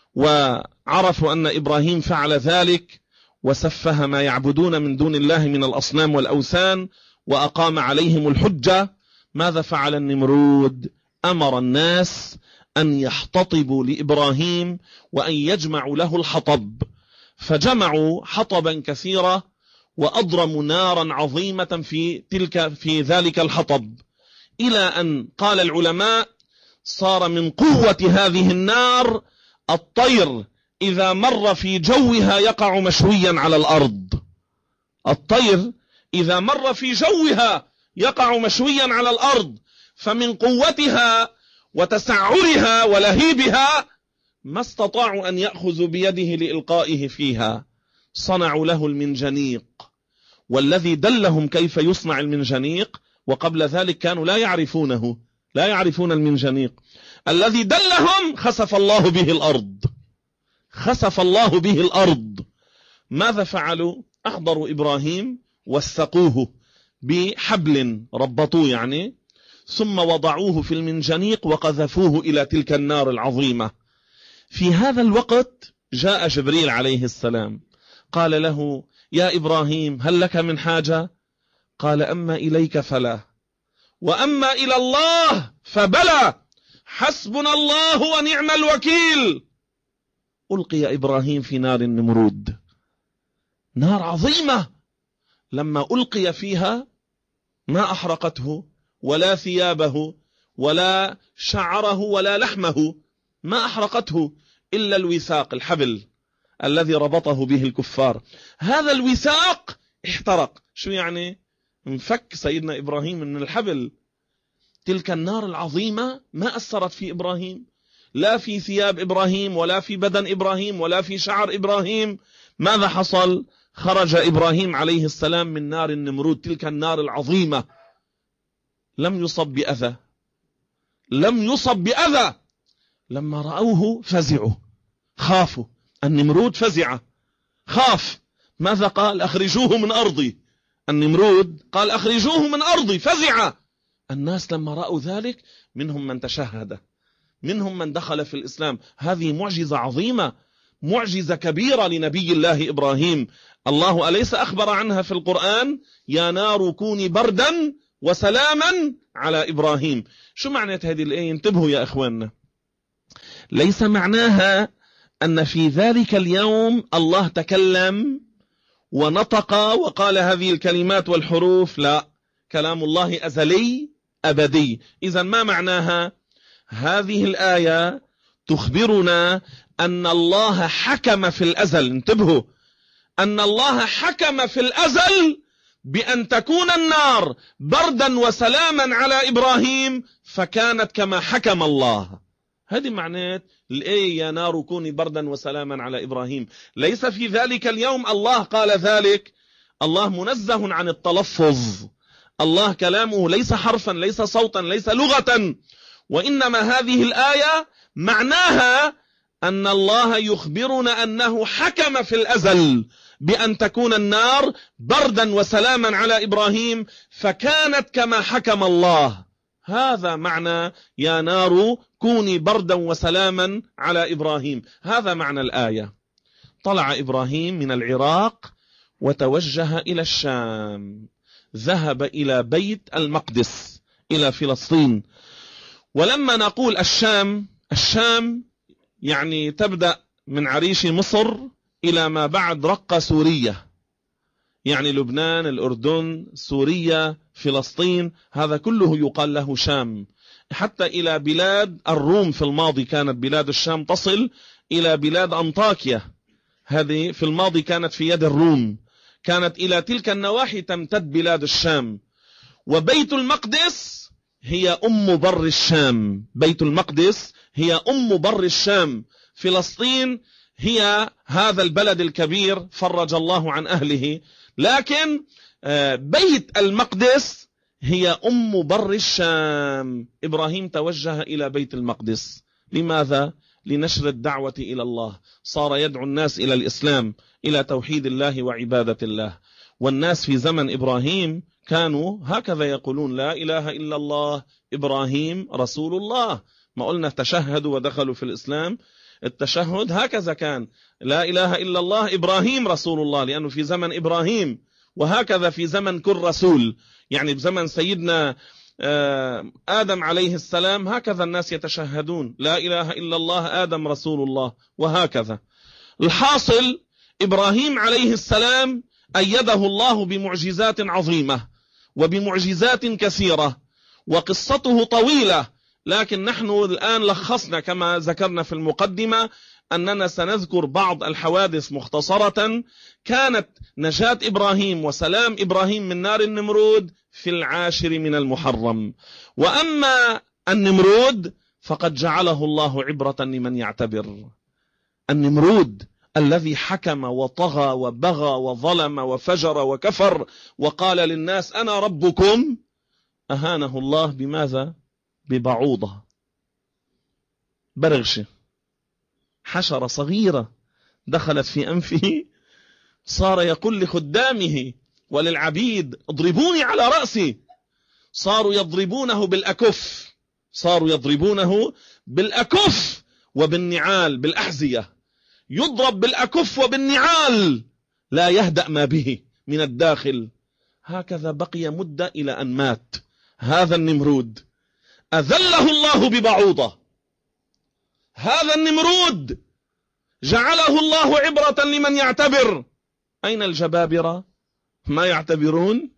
وعرفوا أن إبراهيم فعل ذلك وسفه ما يعبدون من دون الله من الأصنام والأوثان وأقام عليهم الحجة؟ ماذا فعل النمرود؟ أمر الناس أن يحتطبوا لإبراهيم وأن يجمعوا له الحطب. فجمعوا حطبا كثيرا وأضرموا نارا عظيمة في تلك في ذلك الحطب، إلى أن قال العلماء صار من قوة هذه النار الطير إذا مر في جوها يقع مشويا على الأرض. الطير إذا مر في جوها يقع مشويا على الأرض. فمن قوتها وتسعرها ولهيبها ما استطاعوا أن يأخذوا بيده لإلقائه فيها. صنعوا له المنجنيق، والذي دلهم كيف يصنع المنجنيق، وقبل ذلك كانوا لا يعرفونه، لا يعرفون المنجنيق. الذي دلهم خسف الله به الأرض، خسف الله به الأرض. ماذا فعلوا؟ أحضروا إبراهيم وثقوه بحبل، ربطوه يعني، ثم وضعوه في المنجنيق وقذفوه إلى تلك النار العظيمة. في هذا الوقت جاء جبريل عليه السلام قال له يا إبراهيم هل لك من حاجة؟ قال أما إليك فلا، وأما إلى الله فبلى، حسبنا الله ونعم الوكيل. ألقي إبراهيم في نار النمرود، نار عظيمة. لما ألقي فيها ما أحرقته ولا ثيابه ولا شعره ولا لحمه، ما أحرقته إلا الوثاق، الحبل الذي ربطه به الكفار. هذا الوثاق احترق. شو يعني؟ انفك سيدنا إبراهيم من الحبل. تلك النار العظيمة ما أثرت في إبراهيم، لا في ثياب إبراهيم ولا في بدن إبراهيم ولا في شعر إبراهيم. ماذا حصل؟ خرج إبراهيم عليه السلام من نار النمرود، تلك النار العظيمة، لم يصب بأذى، لم يصب بأذى. لما رأوه فزعوا، خافوا. النمرود فزع، خاف. ماذا قال؟ أخرجوه من أرضي. النمرود قال أخرجوه من أرضي، فزع. الناس لما رأوا ذلك منهم من تشهد، منهم من دخل في الإسلام. هذه معجزة عظيمة. معجزة كبيرة لنبي الله إبراهيم. الله أليس أخبر عنها في القرآن؟ يا نار كوني بردا وسلاما على إبراهيم. شو معنى هذه الآية؟ انتبهوا يا أخواننا، ليس معناها أن في ذلك اليوم الله تكلم ونطق وقال هذه الكلمات والحروف، لا، كلام الله أزلي أبدي. إذن ما معناها؟ هذه الآية تخبرنا أن الله حكم في الأزل، انتبهوا، أن الله حكم في الأزل بأن تكون النار بردا وسلاما على إبراهيم، فكانت كما حكم الله. هذه معنات الآية يا نار كوني بردا وسلاما على إبراهيم. ليس في ذلك اليوم الله قال ذلك، الله منزه عن التلفظ، الله كلامه ليس حرفا ليس صوتا ليس لغة، وإنما هذه الآية معناها أن الله يخبرنا أنه حكم في الأزل بأن تكون النار بردا وسلاما على إبراهيم، فكانت كما حكم الله. هذا معنى يا نار كوني بردا وسلاما على إبراهيم، هذا معنى الآية. طلع إبراهيم من العراق وتوجه إلى الشام، ذهب إلى بيت المقدس، إلى فلسطين. ولما نقول الشام، الشام يعني تبدأ من عريش مصر إلى ما بعد رق سوريا، يعني لبنان، الأردن، سوريا، فلسطين، هذا كله يقال له شام. حتى إلى بلاد الروم في الماضي كانت بلاد الشام تصل إلى بلاد أنطاكيا، هذه في الماضي كانت في يد الروم، كانت إلى تلك النواحي تمتد بلاد الشام. وبيت المقدس هي أم بر الشام، بيت المقدس هي أم بر الشام. فلسطين هي هذا البلد الكبير فرج الله عن أهله، لكن بيت المقدس هي أم بر الشام. إبراهيم توجه إلى بيت المقدس، لماذا؟ لنشر الدعوة إلى الله، صار يدعو الناس إلى الإسلام، إلى توحيد الله وعبادة الله. والناس في زمن إبراهيم كانوا هكذا يقولون لا إله إلا الله إبراهيم رسول الله. ما قلنا تشهدوا ودخلوا في الإسلام؟ التشهد هكذا كان، لا إله إلا الله إبراهيم رسول الله، لأنه في زمن إبراهيم. وهكذا في زمن كل رسول، يعني بزمن سيدنا آدم عليه السلام هكذا الناس يتشهدون لا إله إلا الله آدم رسول الله، وهكذا. الحاصل إبراهيم عليه السلام أيده الله بمعجزات عظيمة وبمعجزات كثيرة، وقصته طويلة، لكن نحن الآن لخصنا كما ذكرنا في المقدمة أننا سنذكر بعض الحوادث مختصرة. كانت نجاة إبراهيم وسلام إبراهيم من نار النمرود في العاشر من المحرم. وأما النمرود فقد جعله الله عبرة لمن يعتبر. النمرود الذي حكم وطغى وبغى وظلم وفجر وكفر وقال للناس أنا ربكم، أهانه الله بماذا؟ ببعوضة، برغشة، حشرة صغيرة دخلت في أنفه، صار يقول لخدامه وللعبيد اضربوني على رأسي، صاروا يضربونه بالأكف، صاروا يضربونه بالأكف وبالنعال، بالأحذية، يضرب بالأكف وبالنعال لا يهدأ ما به من الداخل. هكذا بقي مدة إلى أن مات. هذا النمرود أذله الله ببعوضة، هذا النمرود جعله الله عبرة لمن يعتبر. أين الجبابرة؟ ما يعتبرون.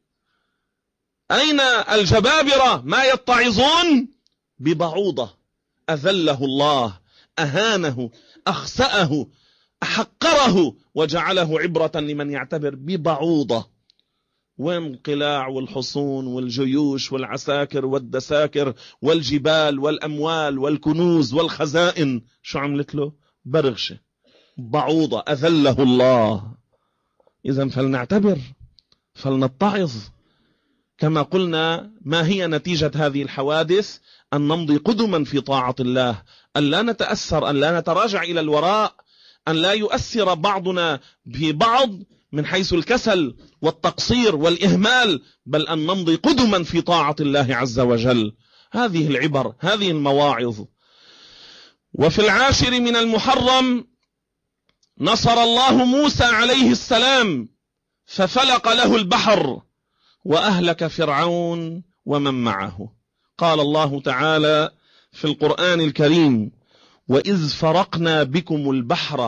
أين الجبابرة؟ ما يتعظون. ببعوضة أذله الله، أهانه، أخسأه، أحقره، وجعله عبرة لمن يعتبر ببعوضة. وين القلاع والحصون والجيوش والعساكر والدساكر والجبال والأموال والكنوز والخزائن؟ شو عملت له؟ برغشة، بعوضة، أذله الله. إذن فلنعتبر، فلنتعظ. كما قلنا، ما هي نتيجة هذه الحوادث؟ أن نمضي قدما في طاعة الله، أن لا نتأثر، أن لا نتراجع إلى الوراء، أن لا يؤثر بعضنا ببعض من حيث الكسل والتقصير والإهمال، بل أن نمضي قدما في طاعة الله عز وجل. هذه العبر، هذه المواعظ. وفي العاشر من المحرم نصر الله موسى عليه السلام ففلق له البحر وأهلك فرعون ومن معه. قال الله تعالى في القرآن الكريم: وإذ فرقنا بكم البحر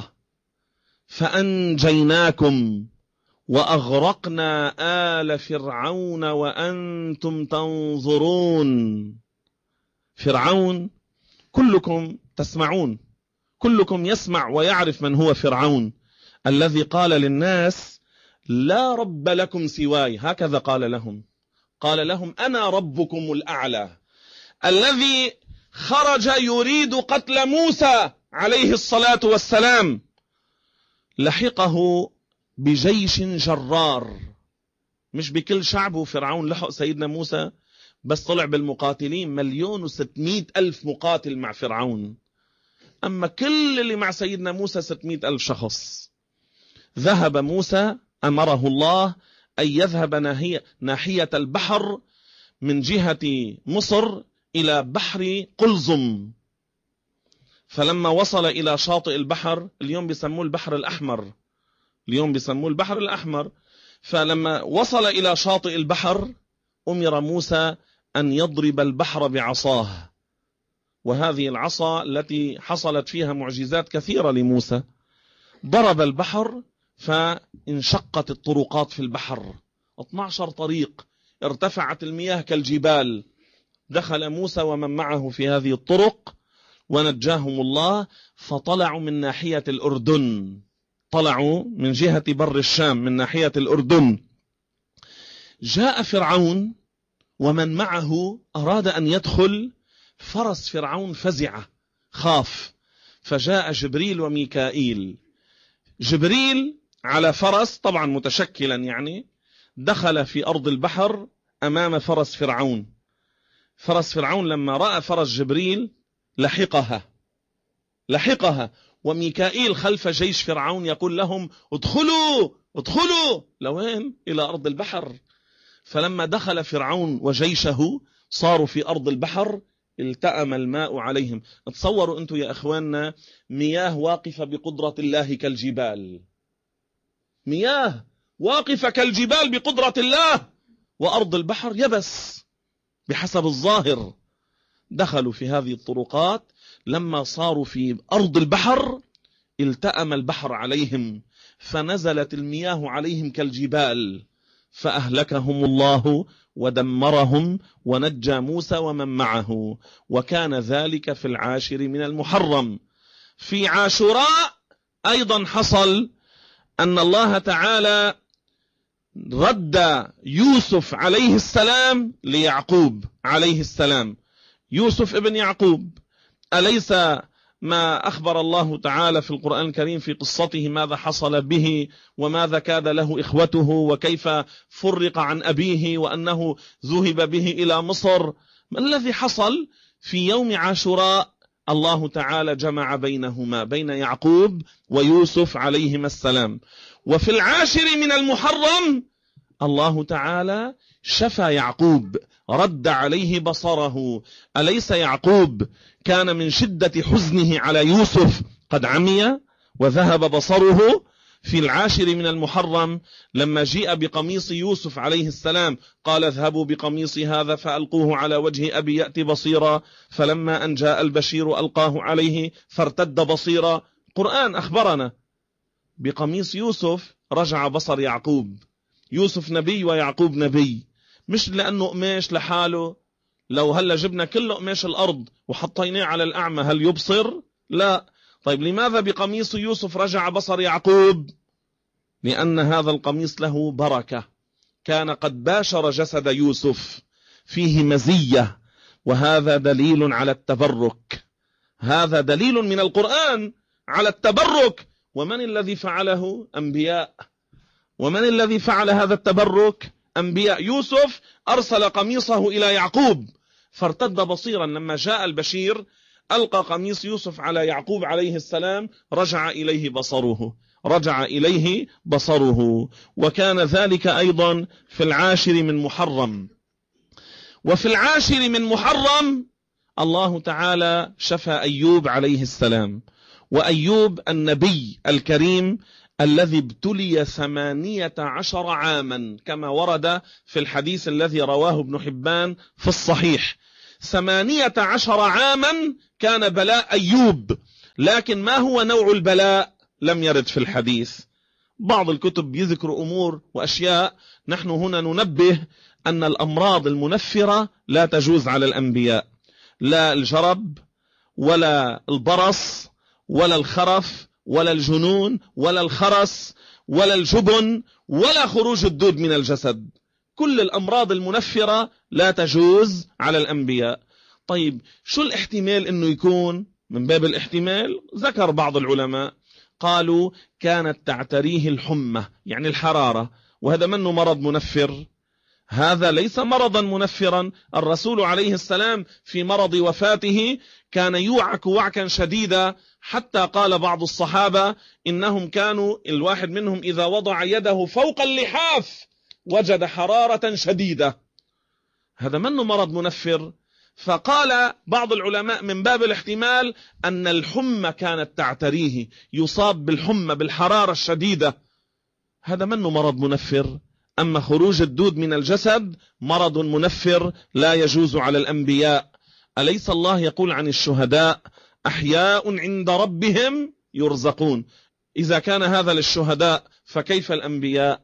فأنجيناكم وأغرقنا آل فرعون وأنتم تنظرون. فرعون كلكم تسمعون، كلكم يسمع ويعرف من هو فرعون، الذي قال للناس: لا رب لكم سواي. هكذا قال لهم، قال لهم: أنا ربكم الأعلى، الذي خرج يريد قتل موسى عليه الصلاة والسلام. لحقه بجيش جرار، مش بكل شعبه. فرعون لحق سيدنا موسى بس طلع بالمقاتلين مليون وستمائة ألف مقاتل مع فرعون، أما كل اللي مع سيدنا موسى ستمائة ألف شخص. ذهب موسى، أمره الله أن يذهب ناحية, ناحية البحر من جهة مصر إلى بحر قلزم. فلما وصل إلى شاطئ البحر، اليوم بيسموه البحر الأحمر، اليوم بيسموه البحر الأحمر. فلما وصل إلى شاطئ البحر أمر موسى أن يضرب البحر بعصاه، وهذه العصا التي حصلت فيها معجزات كثيرة لموسى. ضرب البحر فانشقت الطرقات في البحر، اثني عشر طريق، ارتفعت المياه كالجبال. دخل موسى ومن معه في هذه الطرق ونجاهم الله، فطلعوا من ناحية الأردن، طلعوا من جهة بر الشام من ناحية الأردن. جاء فرعون ومن معه أراد أن يدخل، فرس فرعون فزع خاف، فجاء جبريل وميكائيل. جبريل على فرس طبعا متشكلا، يعني دخل في أرض البحر أمام فرس فرعون. فرس فرعون لما رأى فرس جبريل لحقها لحقها وميكائيل خلف جيش فرعون يقول لهم: ادخلوا ادخلوا. لوين؟ إلى أرض البحر. فلما دخل فرعون وجيشه صاروا في أرض البحر، التأم الماء عليهم. تصوروا أنتم يا أخواننا مياه واقفة بقدرة الله كالجبال، مياه واقفة كالجبال بقدرة الله، وأرض البحر يبس بحسب الظاهر. دخلوا في هذه الطرقات، لما صاروا في أرض البحر التأم البحر عليهم، فنزلت المياه عليهم كالجبال، فأهلكهم الله ودمرهم ونجى موسى ومن معه. وكان ذلك في العاشر من المحرم. في عاشوراء أيضا حصل أن الله تعالى رد يوسف عليه السلام ليعقوب عليه السلام. يوسف ابن يعقوب، أليس ما أخبر الله تعالى في القرآن الكريم في قصته ماذا حصل به وماذا كاد له إخوته وكيف فرق عن أبيه وأنه ذهب به إلى مصر؟ ما الذي حصل في يوم عاشوراء؟ الله تعالى جمع بينهما، بين يعقوب ويوسف عليهما السلام. وفي العاشر من المحرم الله تعالى شفى يعقوب، رد عليه بصره. أليس يعقوب كان من شدة حزنه على يوسف قد عمي وذهب بصره؟ في العاشر من المحرم لما جاء بقميص يوسف عليه السلام قال: اذهبوا بقميصي هذا فألقوه على وجه أبي يأتي بصيرا، فلما أن جاء البشير ألقاه عليه فارتد بصيرا. القرآن أخبرنا بقميص يوسف رجع بصر يعقوب. يوسف نبي ويعقوب نبي، مش لأنه قماش لحاله. لو هلا جبنا كل قماش الأرض وحطيناه على الأعمى هل يبصر؟ لا. طيب لماذا بقميص يوسف رجع بصر يعقوب؟ لأن هذا القميص له بركة، كان قد باشر جسد يوسف، فيه مزية، وهذا دليل على التبرك. هذا دليل من القرآن على التبرك. ومن الذي فعله؟ أنبياء. ومن الذي فعل هذا التبرك؟ أنبياء. يوسف أرسل قميصه إلى يعقوب فارتد بصيرا، لما جاء البشير ألقى قميص يوسف على يعقوب عليه السلام رجع إليه بصره رجع إليه بصره. وكان ذلك أيضا في العاشر من محرم. وفي العاشر من محرم الله تعالى شفى أيوب عليه السلام، وأيوب النبي الكريم الذي ابتلي ثمانية عشر عاما كما ورد في الحديث الذي رواه ابن حبان في الصحيح. ثمانية عشر عاما كان بلاء أيوب، لكن ما هو نوع البلاء لم يرد في الحديث. بعض الكتب يذكر أمور وأشياء، نحن هنا ننبه أن الأمراض المنفرة لا تجوز على الأنبياء، لا الجرب ولا البرص ولا الخرف ولا الجنون ولا الخرس ولا الجبن ولا خروج الدود من الجسد. كل الأمراض المنفرة لا تجوز على الأنبياء. طيب شو الاحتمال أنه يكون؟ من باب الاحتمال ذكر بعض العلماء قالوا كانت تعتريه الحمى يعني الحرارة، وهذا منه مرض منفر، هذا ليس مرضا منفرا. الرسول عليه السلام في مرض وفاته كان يوعك وعكا شديدا، حتى قال بعض الصحابة إنهم كانوا الواحد منهم إذا وضع يده فوق اللحاف وجد حرارة شديدة، هذا منه مرض منفر. فقال بعض العلماء من باب الاحتمال أن الحمى كانت تعتريه، يصاب بالحمى بالحرارة الشديدة، هذا منه مرض منفر. أما خروج الدود من الجسد مرض منفر لا يجوز على الأنبياء. أليس الله يقول عن الشهداء أحياء عند ربهم يرزقون؟ إذا كان هذا للشهداء فكيف الأنبياء؟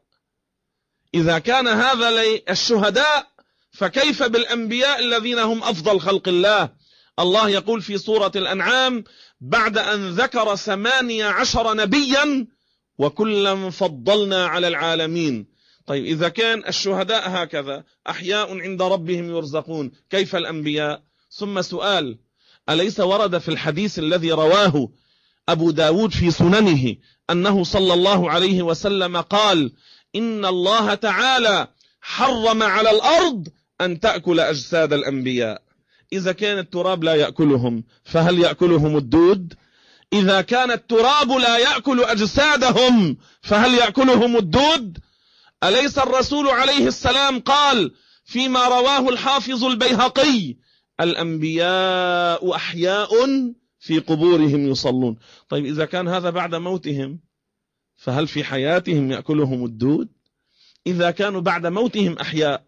إذا كان هذا للشهداء فكيف بالأنبياء الذين هم أفضل خلق الله؟ الله يقول في سورة الأنعام بعد أن ذكر ثمانية عشر نبيا وكلا فضلنا على العالمين. طيب إذا كان الشهداء هكذا أحياء عند ربهم يرزقون، كيف الأنبياء؟ ثم سؤال، أليس ورد في الحديث الذي رواه أبو داود في سننه أنه صلى الله عليه وسلم قال إن الله تعالى حرم على الأرض أن تأكل أجساد الأنبياء؟ إذا كان التراب لا يأكلهم فهل يأكلهم الدود؟ إذا كان التراب لا يأكل أجسادهم فهل يأكلهم الدود؟ أليس الرسول عليه السلام قال فيما رواه الحافظ البيهقي الأنبياء أحياء في قبورهم يصلون؟ طيب إذا كان هذا بعد موتهم فهل في حياتهم يأكلهم الدود؟ إذا كانوا بعد موتهم أحياء،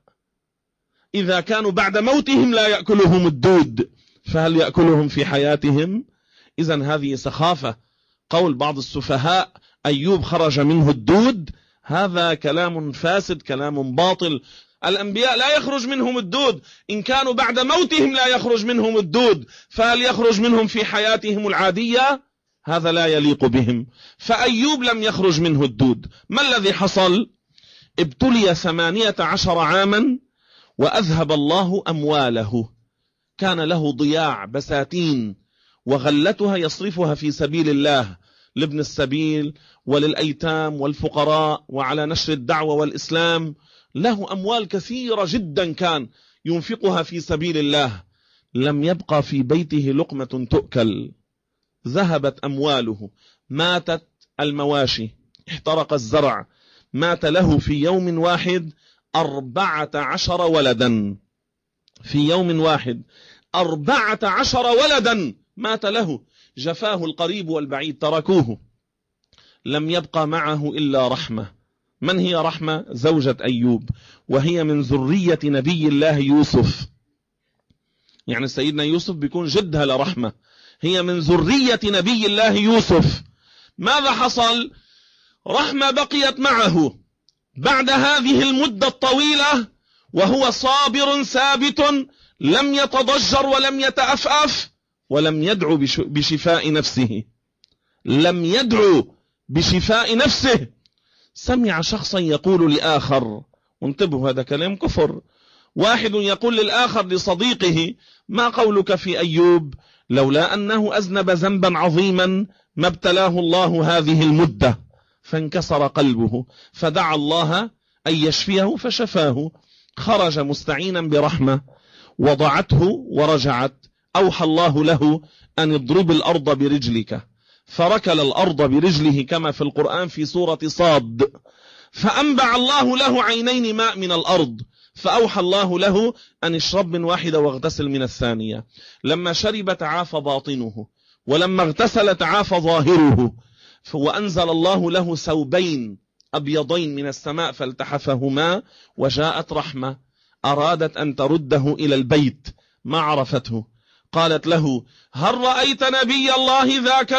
إذا كانوا بعد موتهم لا يأكلهم الدود فهل يأكلهم في حياتهم؟ إذن هذه سخافة. قول بعض السفهاء أيوب خرج منه الدود، هذا كلام فاسد، كلام باطل. الأنبياء لا يخرج منهم الدود، إن كانوا بعد موتهم لا يخرج منهم الدود فهل يخرج منهم في حياتهم العادية؟ هذا لا يليق بهم. فأيوب لم يخرج منه الدود. ما الذي حصل؟ ابتلي ثمانية عشر عاما وأذهب الله أمواله، كان له ضياع بساتين وغلتها يصرفها في سبيل الله لابن السبيل وللأيتام والفقراء وعلى نشر الدعوة والإسلام، له أموال كثيرة جدا كان ينفقها في سبيل الله. لم يبقى في بيته لقمة تؤكل، ذهبت أمواله، ماتت المواشي، احترق الزرع، مات له في يوم واحد أربعة عشر ولدا، في يوم واحد أربعة عشر ولدا مات له، جفاه القريب والبعيد، تركوه، لم يبقى معه إلا رحمة. من هي رحمة؟ زوجة أيوب، وهي من ذرية نبي الله يوسف، يعني سيدنا يوسف بيكون جدها لرحمة، هي من ذرية نبي الله يوسف. ماذا حصل؟ رحمة بقيت معه بعد هذه المدة الطويلة وهو صابر ثابت، لم يتضجر ولم يتأفأف ولم يدعو بشفاء نفسه، لم يدعو بشفاء نفسه. سمع شخصا يقول لآخر، وانتبهوا هذا كلام كفر، واحد يقول للآخر لصديقه ما قولك في أيوب؟ لولا أنه أذنب ذنبا عظيما ما ابتلاه الله هذه المدة. فانكسر قلبه فدعا الله أن يشفيه فشفاه، خرج مستعينا برحمة، وضعته ورجعت. أوحى الله له أن اضرب الأرض برجلك، فركل الأرض برجله كما في القرآن في سورة صاد، فأنبع الله له عينين ماء من الأرض، فأوحى الله له أن اشرب من واحدة واغتسل من الثانية. لما شرب تعافى باطنه ولما اغتسل تعافى ظاهره، وأنزل الله له ثوبين أبيضين من السماء فالتحفهما، وجاءت رحمة أرادت أن ترده إلى البيت ما عرفته، قالت له: هل رأيت نبي الله ذاك